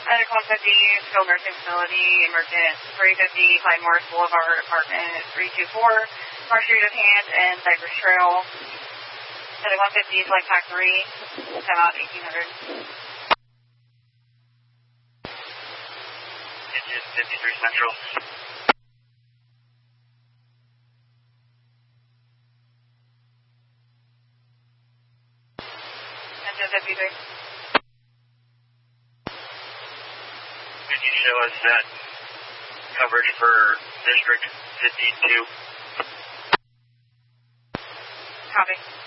Medic 150, skilled nursing facility, emergent 350, Clyde Morris Boulevard, apartment 324, Mark Street of Hand, and Cypress Trail. Medic 150, flight pack 3, time out 1800. Engine 53 Central. Engine 53. Could you show us that coverage for District 52? Copy.